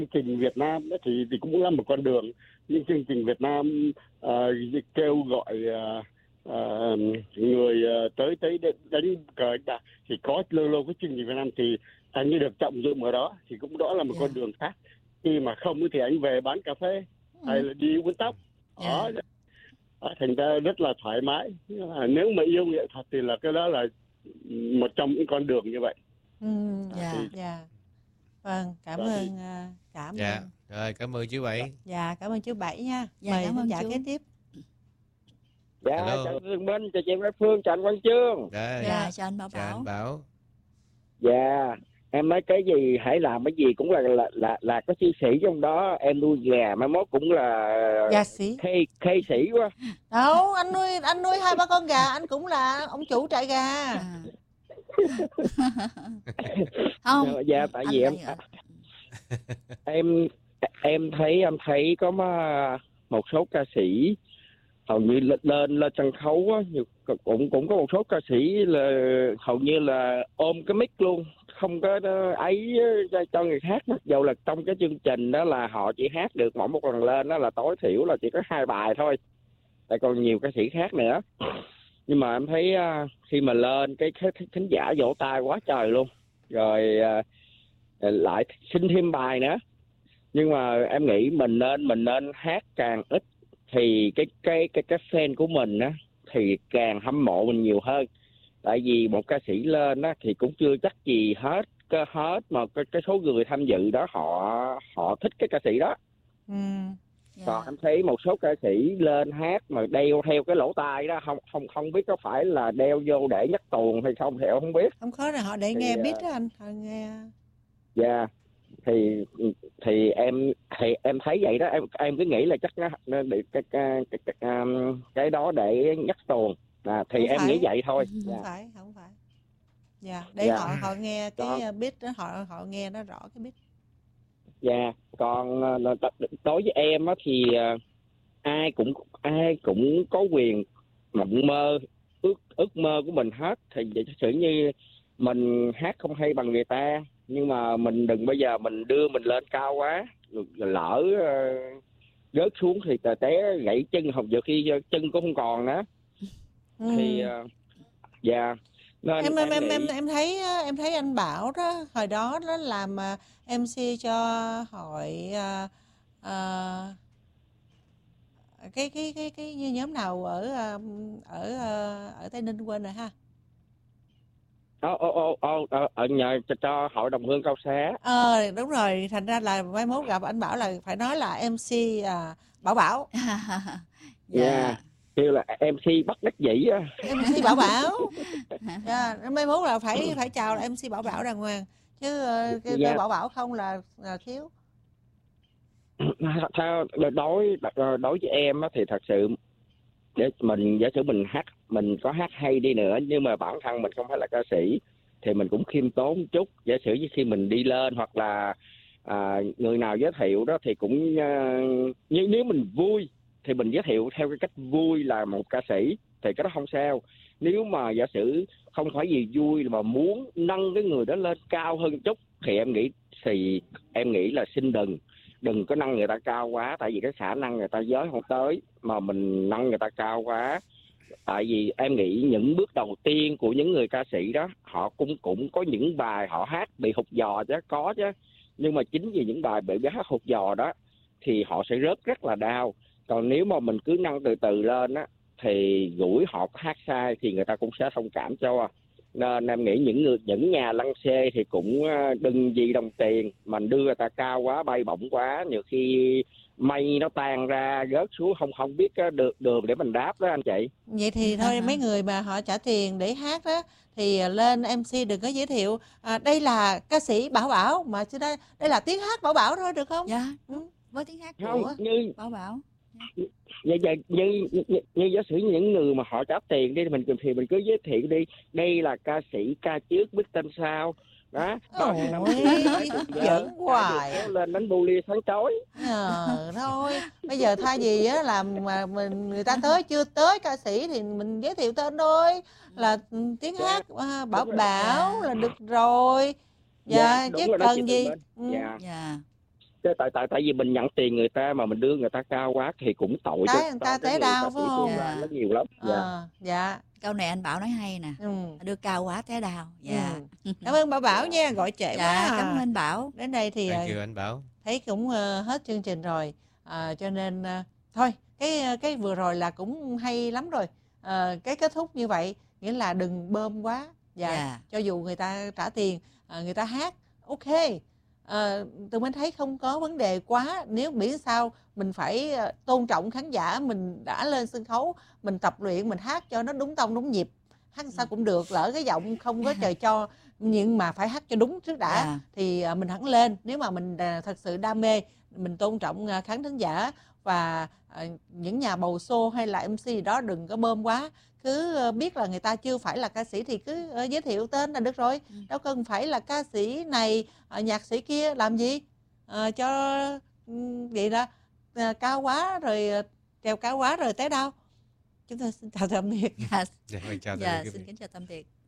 chương trình Việt Nam đó thì cũng là một con đường. Nhưng chương trình Việt Nam kêu gọi người tới đánh cờ đánh bạc thì có lâu lâu cái chương trình Việt Nam thì anh như được trọng dụng ở đó, thì cũng đó là một con đường khác. Khi mà không thì anh về bán cà phê hay là đi uống tóc đó. Thành ra rất là thoải mái. Nếu mà yêu nghệ thuật thì là cái đó là một trong những con đường như vậy. Vâng, cảm ơn. Rồi, cảm ơn chú Bảy. Dạ, cảm ơn chú Bảy nha. Mời Cảm ơn chú. Kế tiếp. Chào Phương Minh, chào chị Mai Phương, chào anh Quang Chương. Chào anh Bảo Bảo. Chào anh Bảo. Dạ, em nói cái gì hãy làm cái gì cũng là có chi sĩ trong đó. Em nuôi gà mai mốt cũng là Gà sĩ. Khê sĩ quá. Đâu, anh nuôi 2-3 con gà, anh cũng là ông chủ trại gà. Không. Dạ, tại vì em thấy có một số ca sĩ hầu như lên sân khấu á, cũng có một số ca sĩ là hầu như là ôm cái mic luôn, không có ấy cho người khác, mặc dù là trong cái chương trình đó là họ chỉ hát được mỗi một lần lên đó là tối thiểu là chỉ có 2 bài thôi, tại còn nhiều ca sĩ khác nữa. Nhưng mà em thấy khi mà lên cái khán giả vỗ tay quá trời luôn, rồi lại xin thêm bài nữa. Nhưng mà em nghĩ mình nên hát càng ít thì cái fan của mình á thì càng hâm mộ mình nhiều hơn. Tại vì một ca sĩ lên á thì cũng chưa chắc gì hết mà cái số người tham dự đó họ thích cái ca sĩ đó. Còn em thấy một số ca sĩ lên hát mà đeo theo cái lỗ tai đó, không biết có phải là đeo vô để nhắc tuồng hay không thì em không biết. Không khó là họ để nghe beat đó anh, họ nghe. Dạ. Thì em thấy vậy đó, em cứ nghĩ là chắc nó bị cái đó để nhắc tuồng thì không em phải. Nghĩ vậy thôi. Không phải. Dạ, để họ nghe cái beat đó, họ nghe nó rõ cái beat. Dạ, còn đối với em á thì ai cũng có quyền mộng mơ, ước mơ của mình hết. Thì giả sử như mình hát không hay bằng người ta, nhưng mà mình đừng bao giờ mình đưa mình lên cao quá, lỡ rớt xuống thì té gãy chân, hoặc giờ khi chân cũng không còn nữa. Thì dạ. Nên em thấy anh Bảo đó hồi đó làm MC cho hội cái nhóm nào ở Tây Ninh quên rồi ha. Ở nhà cho hội đồng hương Cao Xá. Đúng rồi, thành ra là mai mốt gặp anh Bảo là phải nói là MC Bảo Bảo. Dạ. Kêu là MC bất đắc dĩ á. MC Bảo Bảo. Mai mốt là phải chào là MC Bảo Bảo đàng hoàng, chứ kêu Bảo Bảo không là thiếu. Theo đối với em á thì thật sự để mình giả sử mình có hát hay đi nữa, nhưng mà bản thân mình không phải là ca sĩ thì mình cũng khiêm tốn một chút. Giả sử như khi mình đi lên hoặc là người nào giới thiệu đó thì cũng nếu mình vui thì mình giới thiệu theo cái cách vui là một ca sĩ thì cái đó không sao. Nếu mà giả sử không phải vì vui mà muốn nâng cái người đó lên cao hơn chút thì em nghĩ là xin đừng có nâng người ta cao quá, tại vì cái khả năng người ta giới không tới mà mình nâng người ta cao quá. Tại vì em nghĩ những bước đầu tiên của những người ca sĩ đó, họ cũng có những bài họ hát bị hụt giò chứ, có chứ. Nhưng mà chính vì những bài bị hát hụt giò đó thì họ sẽ rất là đau. Còn nếu mà mình cứ nâng từ từ lên á thì rủi họ hát sai thì người ta cũng sẽ thông cảm cho. Nên em nghĩ những nhà lăng xê thì cũng đừng vì đồng tiền mình đưa người ta cao quá, bay bổng quá, nhiều khi mây nó tan ra rớt xuống không biết được đường để mình đáp đó anh chị. Vậy thì thôi mấy người mà họ trả tiền để hát đó thì lên MC đừng có giới thiệu đây là ca sĩ Bảo Bảo, mà chứ đây là tiếng hát Bảo Bảo thôi được không? Dạ. Với tiếng hát không, của như Bảo Bảo. Như giả sử những người mà họ trả tiền đi thì mình cứ giới thiệu đi, đây là ca sĩ ca trước biết tên sao đó. Giỡn hoài lên đánh bu lia sáng chói. Thôi bây giờ thay vì á làm mà người ta chưa tới ca sĩ thì mình giới thiệu tên thôi, là tiếng hát Bảo Bảo là được rồi. Dạ, chứ cần gì. Tại vì mình nhận tiền người ta mà mình đưa người ta cao quá thì cũng tội chứ. Người ta té đau phải không? Nó nhiều lắm. Dạ. Câu này anh Bảo nói hay nè. Đưa cao quá té đau. Dạ. Cảm ơn Bảo nha, gọi trễ quá. Cảm ơn anh Bảo. Đến đây thì anh Bảo. Thấy cũng hết chương trình rồi. Cho nên thôi, cái vừa rồi là cũng hay lắm rồi. Cái kết thúc như vậy nghĩa là đừng bơm quá. Cho dù người ta trả tiền, người ta hát ok. Tụi mình thấy không có vấn đề quá. Nếu miễn sao mình phải tôn trọng khán giả, mình đã lên sân khấu, mình tập luyện, mình hát cho nó đúng tông đúng nhịp, hát sao cũng được. Lỡ cái giọng không có trời cho, nhưng mà phải hát cho đúng trước đã thì mình hẳn lên. Nếu mà mình thật sự đam mê, mình tôn trọng khán thính giả. Và những nhà bầu show hay là MC gì đó đừng có bơm quá. Cứ biết là người ta chưa phải là ca sĩ thì cứ giới thiệu tên là được rồi. Đâu cần phải là ca sĩ này, nhạc sĩ kia làm gì cho vậy đó. Cao quá rồi, trèo cao quá rồi té đau. Chúng tôi xin chào tạm biệt. Xin kính chào tạm biệt.